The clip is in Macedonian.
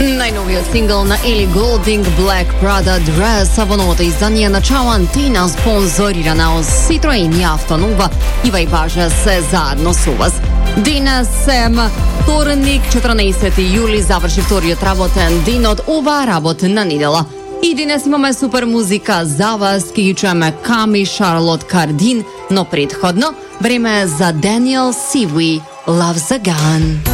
Najnoviji singl na Ellie Goulding, Black Prada Dress, а во новото издание на Чао Антина, спонзорирана од Citroen и Автонова, Ива и Бажа се заедно со вас. Денес е вторник, 14 јули, заврши вториот работен ден од ова работна недела. И денес имаме супер музика за вас, ки ги чуеме Ками, Шарлот Кардин, но предходно време за Daniel Siwi, Love's a Gun.